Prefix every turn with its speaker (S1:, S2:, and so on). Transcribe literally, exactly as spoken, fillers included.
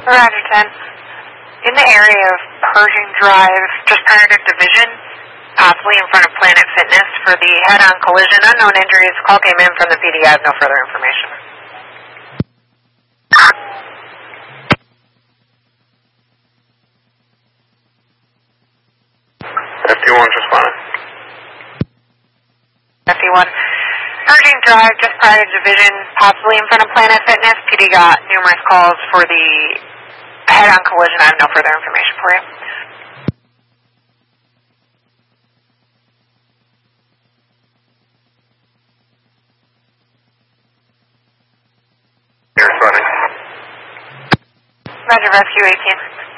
S1: Roger, ten. In the area of Pershing Drive, just prior to Division, possibly in front of Planet Fitness for the head-on collision, unknown injuries. Call came in from the P D. I have no further information.
S2: fifty-one's responding.
S1: fifty-one. Pershing Drive, just prior to Division, possibly in front of Planet Fitness. P D got numerous calls for the head-on collision. I have no further information for you.
S2: You're responding.
S1: Roger, Rescue eighteen.